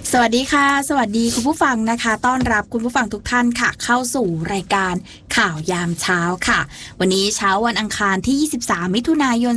สวัสดีค่ะสวัสดีคุณผู้ฟังนะคะต้อนรับคุณผู้ฟังทุกท่านค่ะเข้าสู่รายการข่าวยามเช้าค่ะวันนี้เช้าวันอังคารที่23มิถุนายน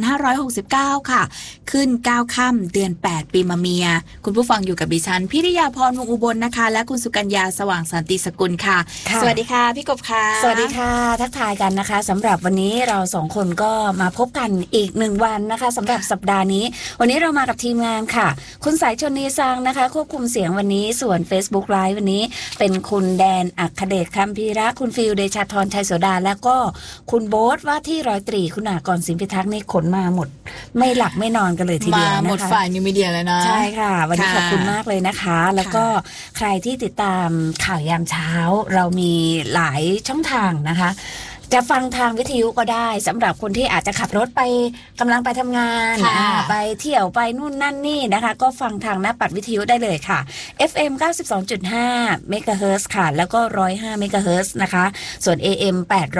2569ค่ะขึ้น9ค่ำเดือน8ปีมะเมียคุณผู้ฟังอยู่กับดิฉันพิริยาพรวงอุบลนะคะและคุณสุกัญญาสว่างสันติสกุลค่ะสวัสดีค่ะพี่กบค่ะสวัสดีค่ะทักทายกันนะคะสำหรับวันนี้เราสองคนก็มาพบกันอีก1วันนะคะสำหรับสัปดาห์นี้วันนี้เรามากับทีมงานค่ะคุณสายชนนีซังนะคะควบคุมเสียงวันนี้ส่วน Facebook Live วันนี้เป็นคุณแดนอัคเดชคำพีระคุณฟิลเดชาธรชัยโสดาแล้วก็คุณโบ๊ทว่าที่ร้อยตรีคุณอากรสินพิทักษ์นี่ขนมาหมดไม่หลับไม่นอนกันเลยทีเดียวนะคะมาหมดฝ่ายนิวมีเดียเลยนะใช่ค่ะวันนี้ขอบคุณมากเลยนะคะแล้วก็ใครที่ติดตามข่าวยามเช้าเรามีหลายช่องทางนะคะจะฟังทางวิทยุก็ได้สำหรับคนที่อาจจะขับรถไปกำลังไปทำงานไปเที่ยวไปนู่นนั่นนี่นะคะก็ฟังทางหน้าปัดวิทยุได้เลยค่ะ FM 92.5 เมกะเฮิรตซ์ค่ะแล้วก็105เมกะเฮิรตซ์นะคะส่วน AM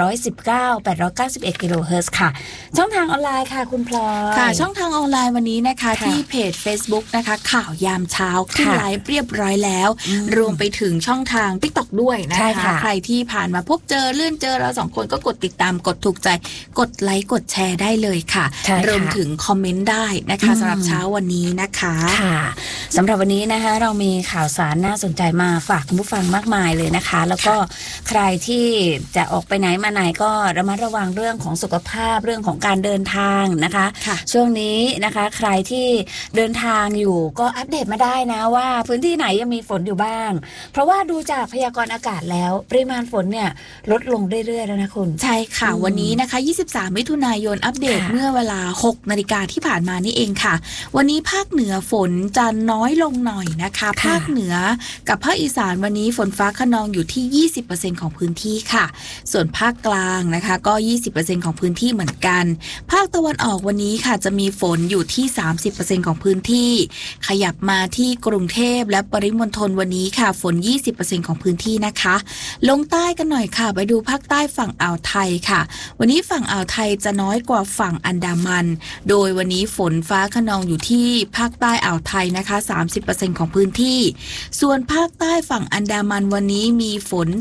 819 891กิโลเฮิรตซ์ค่ะช่องทางออนไลน์ค่ะคุณพลอยค่ะช่องทางออนไลน์วันนี้นะคะที่เพจ Facebook นะคะข่าวยามเช้าขึ้นไลฟ์เรียบร้อยแล้วรวมไปถึงช่องทาง TikTok ด้วยนะคะใครที่ผ่านมาพบเจอเลื่อนเจอเราสองคนก็กดติดตามกดถูกใจกดไลค์กดแชร์ได้เลยค่ะรวมถึงคอมเมนต์ได้นะคะสำหรับเช้าวันนี้นะคะค่ะสำหรับวันนี้นะคะเรามีข่าวสารน่าสนใจมาฝากคุณผู้ฟังมากมายเลยนะคะแล้วก็ใครที่จะออกไปไหนมาไหนก็ระมัดระวังเรื่องของสุขภาพเรื่องของการเดินทางนะคะช่วงนี้นะคะใครที่เดินทางอยู่ก็อัปเดตมาได้นะว่าพื้นที่ไหนยังมีฝนอยู่บ้างเพราะว่าดูจากพยากรณ์อากาศแล้วปริมาณฝนเนี่ยลดลงเรื่อยๆแล้วนะคุณใช่ค่ะวันนี้นะคะ23มิถุนายนอัปเดตเมื่อเวลา 6 นาฬิกาที่ผ่านมานี่เองค่ะวันนี้ภาคเหนือฝนจะน้อยลงหน่อยนะคะภาคเหนือกับภาคอีสานวันนี้ฝนฟ้าคะนองอยู่ที่ 20% ของพื้นที่ค่ะส่วนภาคกลางนะคะก็ 20% ของพื้นที่เหมือนกันภาคตะวันออกวันนี้ค่ะจะมีฝนอยู่ที่ 30% ของพื้นที่ขยับมาที่กรุงเทพและปริมณฑลวันนี้ค่ะฝน 20% ของพื้นที่นะคะลงใต้กันหน่อยค่ะไปดูภาคใต้ฝั่งอ่าวไทยค่ะวันนี้ฝั่งอ่าวไทยจะน้อยกว่าฝั่งอันดามันโดยวันนี้ฝนฟ้าคะนองอยู่ที่ภาคใต้อ่าวไทยนะคะ 30% ของพื้นที่ส่วนภาคใต้ฝั่งอันดามันวันนี้มีฝน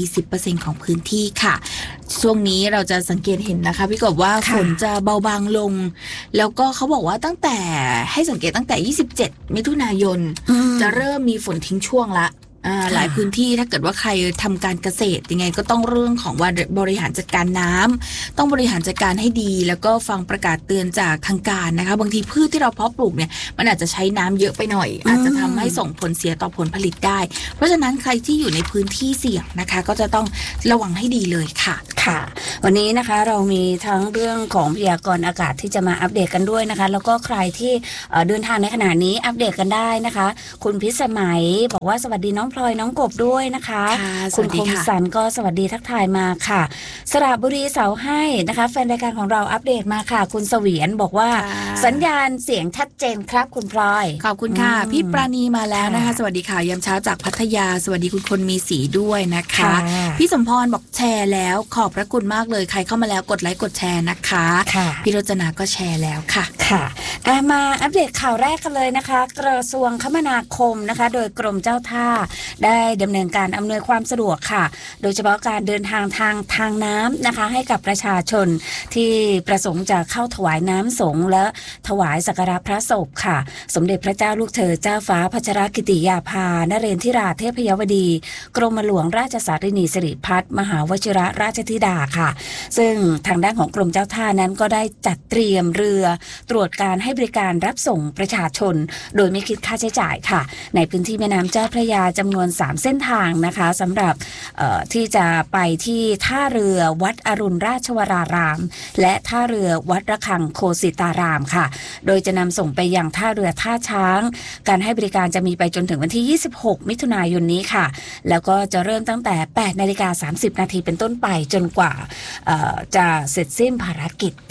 40% ของพื้นที่ค่ะช่วงนี้เราจะสังเกตเห็นนะคะพี่กบว่าฝนจะเบาบางลงแล้วก็เขาบอกว่าตั้งแต่ให้สังเกตตั้งแต่27มิถุนายนจะเริ่มมีฝนทิ้งช่วงละหลายพื้นที่ถ้าเกิดว่าใครทำการเกษตรยังไงก็ต้องเรื่องของว่าบริหารจัดการน้ำต้องบริหารจัดการให้ดีแล้วก็ฟังประกาศเตือนจากทางการนะคะบางทีพืชที่เราเพาะปลูกเนี่ยมันอาจจะใช้น้ำเยอะไปหน่อยอาจจะทำให้ส่งผลเสียต่อผลผลิตได้เพราะฉะนั้นใครที่อยู่ในพื้นที่เสี่ยงนะคะก็จะต้องระวังให้ดีเลยค่ะค่ะวันนี้นะคะเรามีทั้งเรื่องของพยากรณ์อากาศที่จะมาอัปเดตกันด้วยนะคะแล้วก็ใครที่เดินทางในขณะนี้อัปเดตกันได้นะคะคุณพิสมัยบอกว่าสวัสดีน้องพลอยน้องกบด้วยนะคะคุณคมสันก็สวัสดีทักทายมาค่ะสระบุรีเสาให้นะคะแฟนรายการของเราอัปเดตมาค่ะคุณเสวียนบอกว่าสัญญาณเสียงชัดเจนครับคุณพลอยขอบคุณค่ะพี่ปราณีมาแล้วนะคะสวัสดีค่ะยามเช้าจากพัทยาสวัสดีคุณคนมีสีด้วยนะคะพี่สมพรบอกแชร์แล้วขอบพระคุณมากเลยใครเข้ามาแล้วกดไลค์กดแชร์นะคะพี่รจนาก็แชร์แล้วค่ะค่ะมาอัปเดตข่าวแรกกันเลยนะคะกระทรวงคมนาคมนะคะโดยกรมเจ้าท่าได้ดำเนินการอำนวยความสะดวกค่ะโดยเฉพาะการเดินทางน้ำนะคะให้กับประชาชนที่ประสงค์จะเข้าถวายน้ำสงฆ์และถวายสักการะพระศพค่ะสมเด็จพระเจ้าลูกเธอเจ้าฟ้าพัชรกิติยาภานเรนทิราเทพยวดีกรมหลวงราชสารินีสิริพัฒน์มหาวชิรราชธิดาค่ะซึ่งทางด้านของกรมเจ้าท่านั้นก็ได้จัดเตรียมเรือตรวจการให้บริการรับส่งประชาชนโดยไม่คิดค่าใช้จ่ายค่ะในพื้นที่แม่น้ำเจ้าพระยาจำนวน3เส้นทางนะคะสำหรับที่จะไปที่ท่าเรือวัดอรุณราชวรารามและท่าเรือวัดระฆังโคสิตารามค่ะโดยจะนำส่งไปยังท่าเรือท่าช้างการให้บริการจะมีไปจนถึงวันที่26มิถุนายนนี้ค่ะแล้วก็จะเริ่มตั้งแต่ 8:30 น.เป็นต้นไปจนกว่าจะเสร็จสิ้นภารกิจค่ะ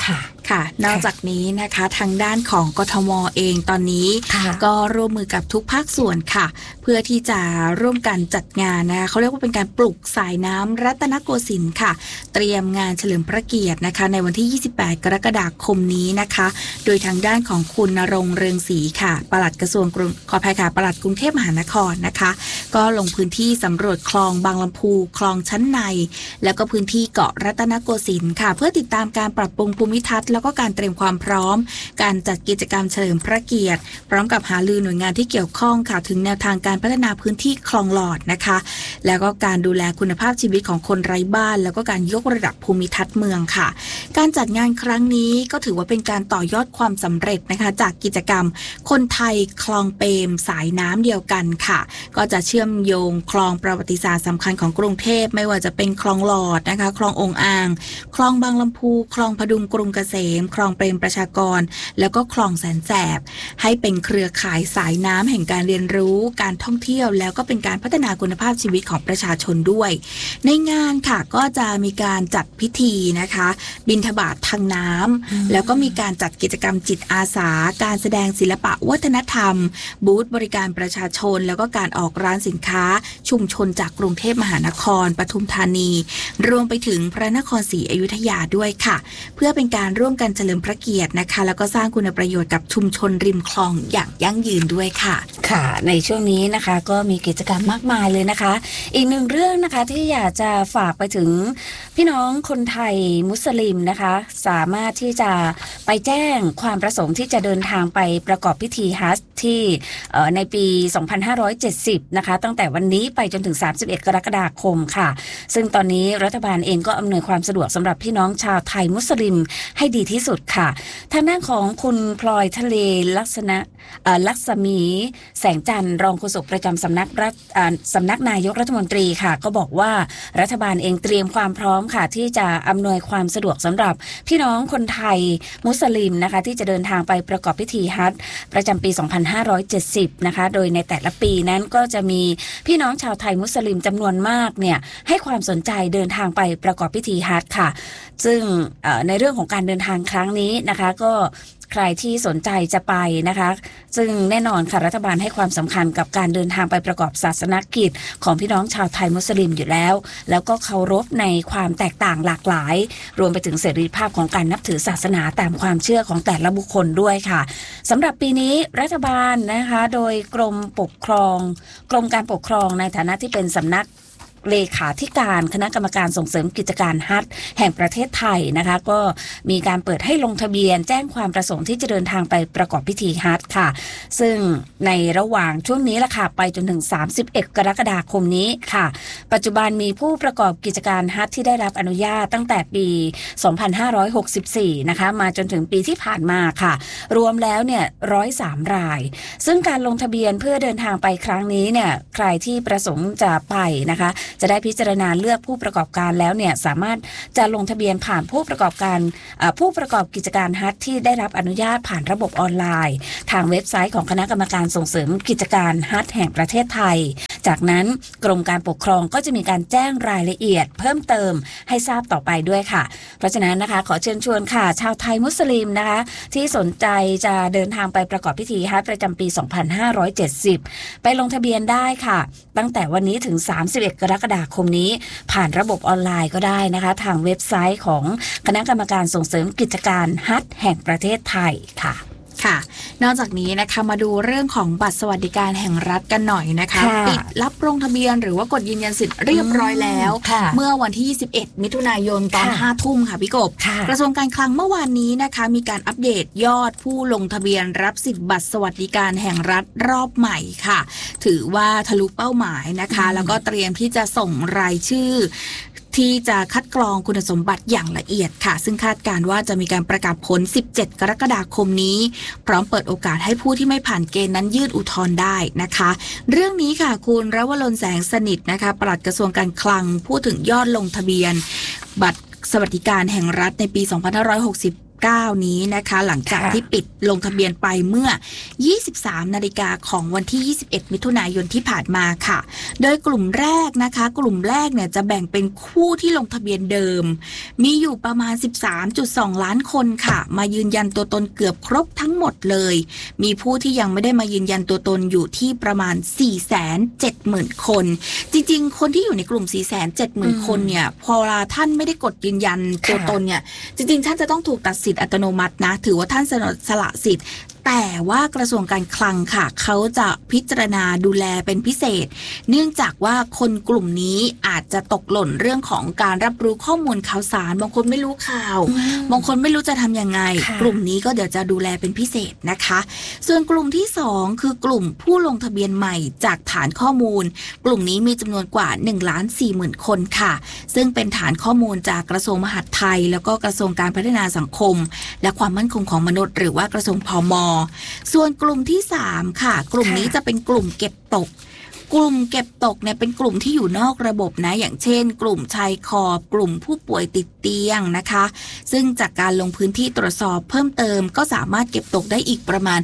ค่ะนอกจากนี้นะคะทางด้านของกทม.เองตอนนี้ก็ร่วมมือกับทุกภาคส่วนค่ะเพื่อที่จะร่วมกันจัดงานนะคะเขาเรียกว่าเป็นการปลุกสายน้ำรัตนโกสินทร์ค่ะเตรียมงานเฉลิมพระเกียรตินะคะในวันที่28กรกฎาคมนี้นะคะโดยทางด้านของคุณณรงค์เรืองศรีค่ะปลัดกระทรวงขออภัยค่ะปลัดกรุงเทพมหานครนะคะก็ลงพื้นที่สำรวจคลองบางลำพูคลองชั้นในแล้วก็พื้นที่เกาะรัตนโกสินทร์ค่ะเพื่อติดตามการปรับปรุงภูมิทัศน์แล้วก็การเตรียมความพร้อมการจัดกิจกรรมเฉลิมพระเกียรติพร้อมกับหารือหน่วยงานที่เกี่ยวข้องค่ะถึงแนวทางการพัฒนาพื้นที่คลองหลอดนะคะแล้วก็การดูแลคุณภาพชีวิตของคนไร้บ้านแล้วก็การยกระดับภูมิทัศน์เมืองค่ะการจัดงานครั้งนี้ก็ถือว่าเป็นการต่อยอดความสำเร็จนะคะจากกิจกรรมคนไทยคลองเปรมสายน้ำเดียวกันค่ะก็จะเชื่อมโยงคลองประวัติศาสตร์สำคัญของกรุงเทพไม่ว่าจะเป็นคลองหลอดนะคะคลององอ่างคลองบางลำพูคลองพดุงกรุงเกษมคลองเปรมประชากรแล้วก็คลองแสนแสบให้เป็นเครือข่ายสายน้ำแห่งการเรียนรู้การท่องเที่ยวแล้วก็เป็นการพัฒนาคุณภาพชีวิตของประชาชนด้วยในงานค่ะก็จะมีการจัดพิธีนะคะบิณฑบาตทางน้ำแล้วก็มีการจัดกิจกรรมจิตอาสาการแสดงศิลปะวัฒนธรรมบูธบริการประชาชนแล้วก็การออกร้านสินค้าชุมชนจากกรุงเทพมหานครปทุมธานีรวมไปถึงพระนครศรีอยุธยาด้วยค่ะเพื่อเป็นการร่วมกันเฉลิมพระเกียรตินะคะแล้วก็สร้างคุณประโยชน์กับชุมชนริมคลองอย่างยั่งยืนด้วยค่ะค่ะในช่วงนี้นะคะก็มีกิจกรรมมากมายเลยนะคะอีกหนึ่งเรื่องนะคะที่อยากจะฝากไปถึงพี่น้องคนไทยมุสลิมนะคะสามารถที่จะไปแจ้งความประสงค์ที่จะเดินทางไปประกอบพิธีฮัจญ์ที่ในปี 2570 นะคะตั้งแต่วันนี้ไปจนถึง31กรกฎาคมค่ะซึ่งตอนนี้รัฐบาลเองก็อำนวยความสะดวกสำหรับพี่น้องชาวไทยมุสลิมให้ดีที่สุดค่ะทางด้านของคุณพลอยทะเลลักษมีแสงจันทร์รองโฆษกประจำสำนักนายกรัฐมนตรีค่ะก็บอกว่ารัฐบาลเองเตรียมความพร้อมค่ะที่จะอำนวยความสะดวกสำหรับพี่น้องคนไทยมุสลิมนะคะที่จะเดินทางไปประกอบพิธีฮัจญ์ประจำปี 2570 นะคะโดยในแต่ละปีนั้นก็จะมีพี่น้องชาวไทยมุสลิมจำนวนมากเนี่ยให้ความสนใจเดินทางไปประกอบพิธีฮัจญ์ค่ะซึ่งในเรื่องของการเดินทางครั้งนี้นะคะก็ใครที่สนใจจะไปนะคะซึ่งแน่นอนค่ะรัฐบาลให้ความสำคัญกับการเดินทางไปประกอบศาสนกิจของพี่น้องชาวไทยมุสลิมอยู่แล้วแล้วก็เคารพในความแตกต่างหลากหลายรวมไปถึงเสรีภาพของการนับถือศาสนาตามความเชื่อของแต่ละบุคคลด้วยค่ะสำหรับปีนี้รัฐบาลนะคะโดยกรมการปกครองในฐานะที่เป็นสำนักเลขาธิการคณะกรรมการส่งเสริมกิจการฮัจญ์แห่งประเทศไทยนะคะก็มีการเปิดให้ลงทะเบียนแจ้งความประสงค์ที่จะเดินทางไปประกอบพิธีฮัจญ์ค่ะซึ่งในระหว่างช่วงนี้ล่ะค่ะไปจนถึง31กรกฎาคมนี้ค่ะปัจจุบันมีผู้ประกอบกิจการฮัจญ์ที่ได้รับอนุญาตตั้งแต่ปี 2564 นะคะมาจนถึงปีที่ผ่านมาค่ะรวมแล้วเนี่ย103 รายซึ่งการลงทะเบียนเพื่อเดินทางไปครั้งนี้เนี่ยใครที่ประสงค์จะไปนะคะจะได้พิจารณาเลือกผู้ประกอบการแล้วเนี่ยสามารถจะลงทะเบียนผ่านผู้ประกอบกิจการฮัจญ์ที่ได้รับอนุญาตผ่านระบบออนไลน์ทางเว็บไซต์ของคณะกรรมการส่งเสริมกิจการฮัจญ์แห่งประเทศไทยจากนั้นกรมการปกครองก็จะมีการแจ้งรายละเอียดเพิ่มเติมให้ทราบต่อไปด้วยค่ะเพราะฉะนั้นนะคะขอเชิญชวนค่ะชาวไทยมุสลิมนะคะที่สนใจจะเดินทางไปประกอบพิธีฮัจญ์ประจำปี 2570 ไปลงทะเบียนได้ค่ะตั้งแต่วันนี้ถึง31กรกฎาคมนี้ผ่านระบบออนไลน์ก็ได้นะคะทางเว็บไซต์ของคณะกรรมการส่งเสริมกิจการฮัจญ์แห่งประเทศไทยค่ะค่ะนอกจากนี้นะคะมาดูเรื่องของบัตรสวัสดิการแห่งรัฐกันหน่อยนะคะปิดรับลงทะเบียนหรือว่ากดยืนยันสิทธิ์เรียบร้อยแล้วเมื่อวันที่21มิถุนายนตอน 5 ทุ่มค่ะพี่กบกระทรวงการคลังเมื่อวานนี้นะคะมีการอัปเดตยอดผู้ลงทะเบียนรับสิทธิ์บัตรสวัสดิการแห่งรัฐรอบใหม่ค่ะถือว่าทะลุเป้าหมายนะคะแล้วก็เตรียมที่จะส่งรายชื่อที่จะคัดกรองคุณสมบัติอย่างละเอียดค่ะซึ่งคาดการว่าจะมีการประกาศผล17กรกฎาคมนี้พร้อมเปิดโอกาสให้ผู้ที่ไม่ผ่านเกณฑ์นั้นยื่นอุทธรณ์ได้นะคะเรื่องนี้ค่ะคุณรวรรณแสงสนิทนะคะปลัดกระทรวงการคลังพูดถึงยอดลงทะเบียนบัตรสวัสดิการแห่งรัฐในปี 2560 -19 นี้นะคะหลังจากที่ปิดลงทะเบียนไปเมื่อ 23 นาฬิกาของวันที่ 21 มิถุนายนที่ผ่านมาค่ะโดยกลุ่มแรกนะคะกลุ่มแรกเนี่ยจะแบ่งเป็นคู่ที่ลงทะเบียนเดิมมีอยู่ประมาณ 13.2 ล้านคนค่ะมายืนยันตัวตนเกือบครบทั้งหมดเลยมีผู้ที่ยังไม่ได้มายืนยันตัวตนอยู่ที่ประมาณ 470,000 คนจริงๆคนที่อยู่ในกลุ่ม 470,000 คนเนี่ยพอท่านไม่ได้กดยืนยันตัวตนเนี่ยจริงๆท่านจะต้องถูกตัดสิทธิ์อัตโนมัตินะถือว่าท่านสละสิทธิ์แต่ว่ากระทรวงการคลังค่ะเขาจะพิจารณาดูแลเป็นพิเศษเนื่องจากว่าคนกลุ่มนี้อาจจะตกหล่นเรื่องของการรับรู้ข้อมูลข่าวสารบางคนไม่รู้ข่าวบางคนไม่รู้จะทำยังไงกลุ่มนี้ก็เดี๋ยวจะดูแลเป็นพิเศษนะคะส่วนกลุ่มที่2คือกลุ่มผู้ลงทะเบียนใหม่จากฐานข้อมูลกลุ่มนี้มีจำนวนกว่า 1,40,000 คนค่ะซึ่งเป็นฐานข้อมูลจากกระทรวงมหาดไทยแล้วก็กระทรวงการพัฒนาสังคมและความมั่นคงของมนุษย์หรือว่ากระทรวงพม.ส่วนกลุ่มที่3ค่ะกลุ่มนี้จะเป็นกลุ่มเก็บตกกลุ่มเก็บตกเนี่ยเป็นกลุ่มที่อยู่นอกระบบนะอย่างเช่นกลุ่มชายขอบกลุ่มผู้ป่วยติดเตียงนะคะซึ่งจากการลงพื้นที่ตรวจสอบเพิ่มเติมก็สามารถเก็บตกได้อีกประมาณ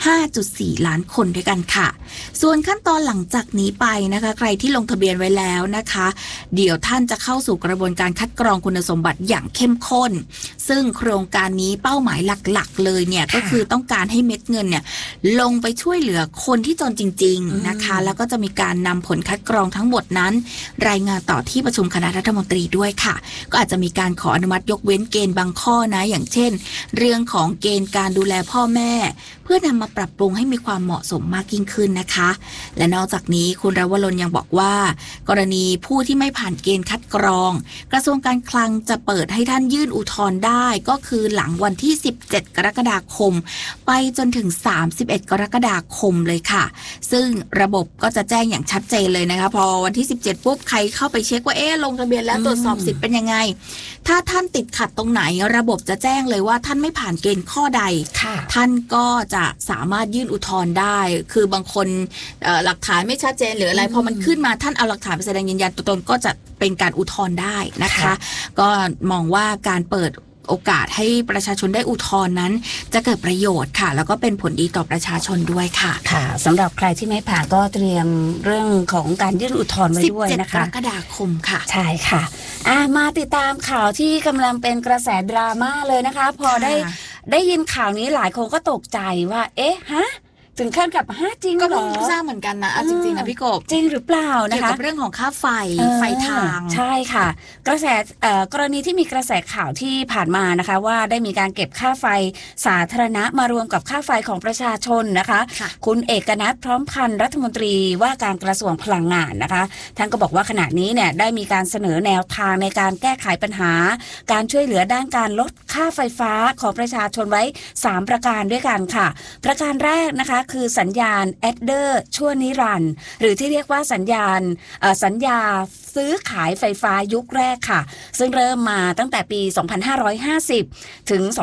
5.4 ล้านคนด้วยกันค่ะส่วนขั้นตอนหลังจากนี้ไปนะคะใครที่ลงทะเบียนไว้แล้วนะคะเดี๋ยวท่านจะเข้าสู่กระบวนการคัดกรองคุณสมบัติอย่างเข้มข้นซึ่งโครงการนี้เป้าหมายหลักๆเลยเนี่ยก็คือต้องการให้เม็ดเงินเนี่ยลงไปช่วยเหลือคนที่จนจริงๆนะคะแล้วก็จะมีการนำผลคัดกรองทั้งหมดนั้นรายงานต่อที่ประชุมคณะรัฐมนตรีด้วยค่ะก็อาจจะมีการขออนุมัติยกเว้นเกณฑ์บางข้อนะอย่างเช่นเรื่องของเกณฑ์การดูแลพ่อแม่เพื่อนำมาปรับปรุงให้มีความเหมาะสมมากยิ่งขึ้นนะคะและนอกจากนี้คุณรวรรณยังบอกว่ากรณีผู้ที่ไม่ผ่านเกณฑ์คัดกรองกระทรวงการคลังจะเปิดให้ท่านยื่นอุทธรณ์ได้ก็คือหลังวันที่17 กรกฎาคมไปจนถึง31 กรกฎาคมเลยค่ะซึ่งระบบก็จะแจ้งอย่างชัดเจนเลยนะคะพอวันที่17ปุ๊บใครเข้าไปเช็คว่าลงทะเบียนแล้วตรวจสอบสิทธิ์เป็นยังไงถ้าท่านติดขัดตรงไหนระบบจะแจ้งเลยว่าท่านไม่ผ่านเกณฑ์ข้อใดท่านก็จะสามารถยื่นอุทธรณ์ได้คือบางคนหลักฐานไม่ชัดเจนหรืออะไรพอมันขึ้นมาท่านเอาหลักฐานไปแสดงยืนยันตัวตนก็จะเป็นการอุทธรณ์ได้นะคะก็มองว่าการเปิดโอกาสให้ประชาชนได้อุทธรณ์นั้นจะเกิดประโยชน์ค่ะแล้วก็เป็นผลดีต่อประชาชนด้วยค่ะค่ะสำหรับใครที่ไม่ผ่านก็เตรียมเรื่องของการยื่นอุทธรณ์ไว้ด้วยนะคะ 17 กรกฎาคมค่ะใช่ค่ะมาติดตามข่าวที่กำลังเป็นกระแสดราม่าเลยนะคะพอได้ยินข่าวนี้หลายคนก็ตกใจว่าถึงขั้นกับจริงก็เหรอไม่ทราบเหมือนกันนะจริงๆนะพี่กบจริงหรือเปล่านะคะเกี่ยวกับเรื่องของค่าไฟทางใช่ค่ะกระแสกรณีที่มีกระแสข่าวที่ผ่านมานะคะว่าได้มีการเก็บค่าไฟสาธารณะมารวมกับค่าไฟของประชาชนนะคะคุณเอกนัทพร้อมพันธ์รัฐมนตรีว่าการกระทรวงพลังงานนะคะท่านก็บอกว่าขณะนี้เนี่ยได้มีการเสนอแนวทางในการแก้ไขปัญหาการช่วยเหลือด้านการลดค่าไฟฟ้าของประชาชนไว้3ประการด้วยกันค่ะประการแรกนะคะคือสัญญาณแอดเดอร์ชั่วนิรันดร์หรือที่เรียกว่าสัญญาซื้อขายไฟฟ้ายุคแรกค่ะซึ่งเริ่มมาตั้งแต่ปี 2550 ถึง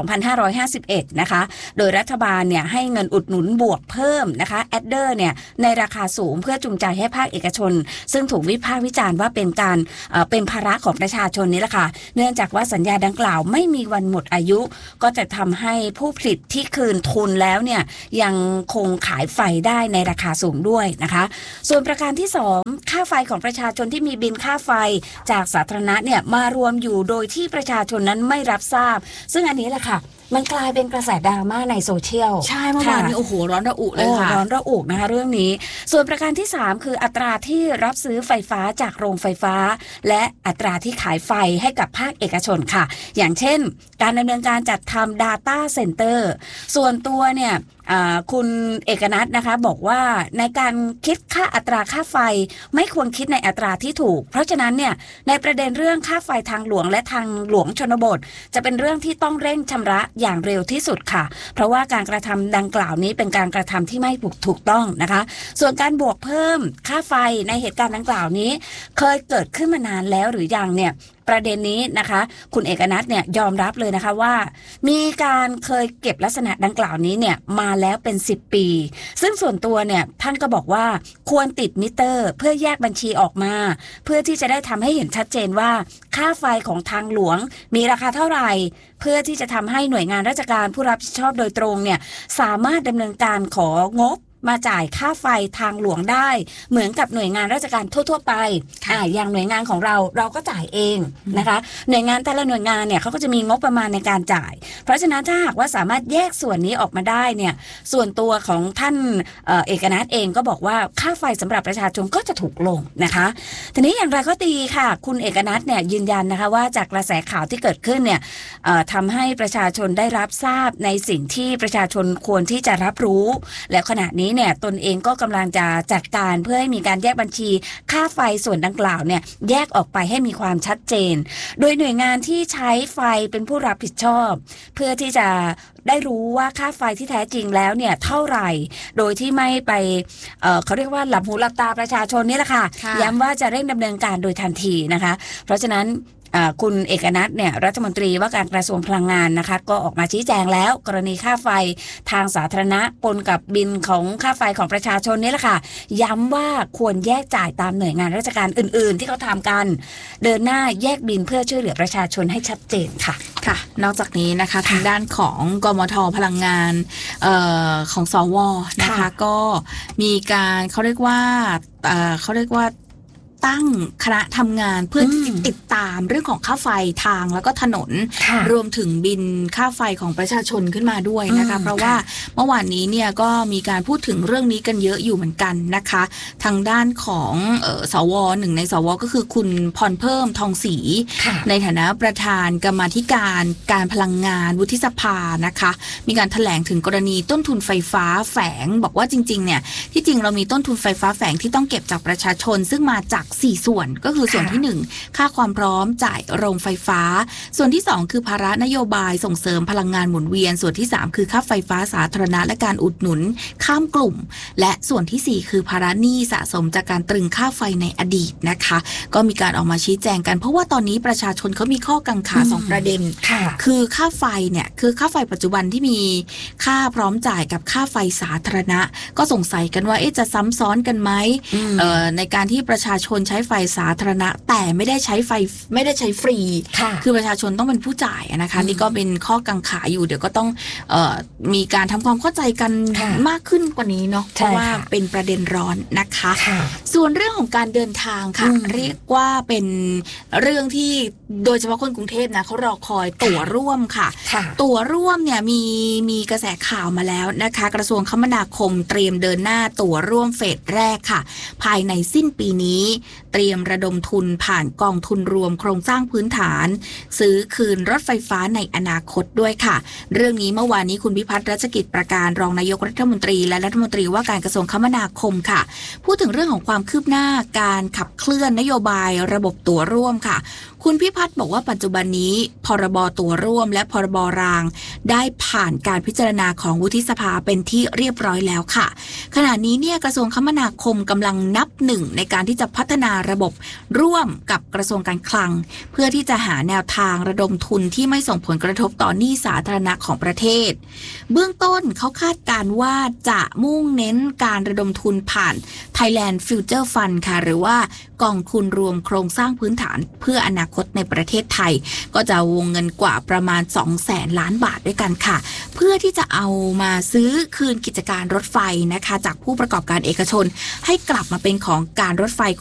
2551 นะคะโดยรัฐบาลเนี่ยให้เงินอุดหนุนบวกเพิ่มนะคะแอดเดอร์เนี่ยในราคาสูงเพื่อจูงใจให้ภาคเอกชนซึ่งถูกวิพากษ์วิจารณ์ว่าเป็นภาระของประชาชนนี่แหละค่ะเนื่องจากว่าสัญญาดังกล่าวไม่มีวันหมดอายุก็จะทำให้ผู้ผลิตที่คืนทุนแล้วเนี่ยยังคงขายไฟได้ในราคาสูงด้วยนะคะส่วนประการที่2ค่าไฟของประชาชนที่มีบินค่าไฟจากสาธารณะเนี่ยมารวมอยู่โดยที่ประชาชนนั้นไม่รับทราบซึ่งอันนี้แหละค่ะมันกลายเป็นกระแสดราม่าในโซเชียลใช่เมื่อวานนี้โอ้โหร้อนระอุเลยค่ะร้อนระอุนะคะเรื่องนี้ส่วนประการที่3คืออัตราที่รับซื้อไฟฟ้าจากโรงไฟฟ้าและอัตราที่ขายไฟให้กับภาคเอกชนค่ะอย่างเช่นการดำเนินการจัดทำ Data Center ส่วนตัวเนี่ยคุณเอกนัทนะคะบอกว่าในการคิดค่าอัตราค่าไฟไม่ควรคิดในอัตราที่ถูกเพราะฉะนั้นเนี่ยในประเด็นเรื่องค่าไฟทางหลวงและทางหลวงชนบทจะเป็นเรื่องที่ต้องเร่งชำระอย่างเร็วที่สุดค่ะเพราะว่าการกระทำดังกล่าวนี้เป็นการกระทำที่ไม่ถูกต้องนะคะส่วนการบวกเพิ่มค่าไฟในเหตุการณ์ดังกล่าวนี้เคยเกิดขึ้นมานานแล้วหรือยังเนี่ยประเด็นนี้นะคะคุณเอกนัทเนี่ยยอมรับเลยนะคะว่ามีการเคยเก็บลักษณะดังกล่าวนี้เนี่ยมาแล้วเป็น10 ปีซึ่งส่วนตัวเนี่ยท่านก็บอกว่าควรติดมิเตอร์เพื่อแยกบัญชีออกมาเพื่อที่จะได้ทำให้เห็นชัดเจนว่าค่าไฟของทางหลวงมีราคาเท่าไหร่เพื่อที่จะทำให้หน่วยงานราชการผู้รับผิดชอบโดยตรงเนี่ยสามารถดำเนินการของบมาจ่ายค่าไฟทางหลวงได้เหมือนกับหน่วยงานราชการทั่วๆไปอย่างหน่วยงานของเราก็จ่ายเองนะคะหน่วยงานแต่ละหน่วยงานเนี่ยเขาก็จะมีงบประมาณในการจ่ายเพราะฉะนั้นถ้าหากว่าสามารถแยกส่วนนี้ออกมาได้เนี่ยส่วนตัวของท่านเอกนัทเองก็บอกว่าค่าไฟสำหรับประชาชนก็จะถูกลงนะคะทีนี้อย่างไรก็ดีค่ะคุณเอกนัทเนี่ยยืนยันนะคะว่าจากกระแสข่าวที่เกิดขึ้นเนี่ยทำให้ประชาชนได้รับทราบในสิ่งที่ประชาชนควรที่จะรับรู้และขณะนี้เนี่ยตนเองก็กำลังจะจัดการเพื่อให้มีการแยกบัญชีค่าไฟส่วนดังกล่าวเนี่ยแยกออกไปให้มีความชัดเจนโดยหน่วยงานที่ใช้ไฟเป็นผู้รับผิดชอบเพื่อที่จะได้รู้ว่าค่าไฟที่แท้จริงแล้วเนี่ยเท่าไหร่โดยที่ไม่ไปเขาเรียกว่าหลับหูหลับตาประชาชนนี่แหละค่ะย้ำว่าจะเร่งดำเนินการโดยทันทีนะคะเพราะฉะนั้นคุณเอกนัทเนี่ยรัฐมนตรีว่าการกระทรวงพลังงานนะคะก็ออกมาชี้แจงแล้วกรณีค่าไฟทางสาธารณะปนกับบิลของค่าไฟของประชาชนนี่แหละค่ะย้ำว่าควรแยกจ่ายตามหน่วยงานราชการอื่นๆที่เขาทำกันเดินหน้าแยกบิลเพื่อช่วยเหลือประชาชนให้ชัดเจนค่ะค่ะนอกจากนี้นะคะทางด้านของกมท.พลังงานของสว.นะคะก็มีการเขาเรียกว่าตั้งคณะทำงานเพื่อติดตามเรื่องของค่าไฟทางแล้วก็ถนนรวมถึงบินค่าไฟของประชาชนขึ้นมาด้วยนะคะเพราะว่าเมื่อวานนี้เนี่ยก็มีการพูดถึงเรื่องนี้กันเยอะอยู่เหมือนกันนะคะทางด้านของสว.หนึ่งในสว.ก็คือคุณพรเพิ่มทองศรีในฐานะประธานกรรมาธิการพลังงานวุฒิสภานะคะมีการแถลงถึงกรณีต้นทุนไฟฟ้าแฝงบอกว่าจริงๆเนี่ยที่จริงเรามีต้นทุนไฟฟ้าแฝงที่ต้องเก็บจากประชาชนซึ่งมาจาก4 ส่วนก็คือส่วนที่1ค่าความพร้อมจ่ายโรงไฟฟ้าส่วนที่2คือภาระนโยบายส่งเสริมพลังงานหมุนเวียนส่วนที่3คือค่าไฟฟ้าสาธารณะและการอุดหนุนข้ามกลุ่มและส่วนที่4คือภาระหนี้สะสมจากการตรึงค่าไฟในอดีตนะคะก็มีการออกมาชี้แจงกันเพราะว่าตอนนี้ประชาชนเขามีข้อกังขา2ประเด็นคือค่าไฟเนี่ยคือค่าไฟปัจจุบันที่มีค่าพร้อมจ่ายกับค่าไฟสาธารณะก็สงสัยกันว่าจะซ้ำซ้อนกันไหมในการที่ประชาชนใช้ไฟสาธารณะแต่ไม่ได้ใช้ฟรีคือประชาชนต้องเป็นผู้จ่ายนะคะนี่ก็เป็นข้อกังขาอยู่เดี๋ยวก็ต้องมีการทำความเข้าใจกันมากขึ้นกว่านี้เนาะเพราะว่าเป็นประเด็นร้อนนะคะส่วนเรื่องของการเดินทางค่ะเรียกว่าเป็นเรื่องที่โดยเฉพาะคนกรุงเทพนะเขารอคอยตั๋วร่วมค่ะตั๋วร่วมเนี่ยมีกระแสข่าวมาแล้วนะคะกระทรวงคมนาคมเตรียมเดินหน้าตั๋วร่วมเฟสแรกค่ะภายในสิ้นปีนี้เตรียมระดมทุนผ่านกองทุนรวมโครงสร้างพื้นฐานซื้อคืนรถไฟฟ้าในอนาคตด้วยค่ะเรื่องนี้เมื่อวานนี้คุณพิพัฒน์รัชกิจประการรองนายกรัฐมนตรีและรัฐมนตรีว่าการกระทรวงคมนาคมค่ะพูดถึงเรื่องของความคืบหน้าการขับเคลื่อนนโยบายระบบตั๋วร่วมค่ะคุณพิพัฒน์บอกว่าปัจจุบันนี้พรบตั๋วร่วมและพรบรางได้ผ่านการพิจารณาของวุฒิสภาเป็นที่เรียบร้อยแล้วค่ะขณะนี้เนี่ยกระทรวงคมนาคมกำลังนับหนึ่งในการที่จะพัฒนาระบบร่วมกับกระทรวงการคลังเพื่อที่จะหาแนวทางระดมทุนที่ไม่ส่งผลกระทบต่อหนี้สาธารณะของประเทศเบื้องต้นเขาคาดการณ์ว่าจะมุ่งเน้นการระดมทุนผ่าน Thailand Future Fund ค่ะหรือว่ากองทุนรวมโครงสร้างพื้นฐานเพื่ออนาคตในประเทศไทยก็จะวงเงินกว่าประมาณ 200,000 ล้านบาทด้วยกันค่ะเพื่อที่จะเอามาซื้อคืนกิจการรถไฟนะคะจากผู้ประกอบการเอกชนให้กลับมาเป็นของการรถไฟ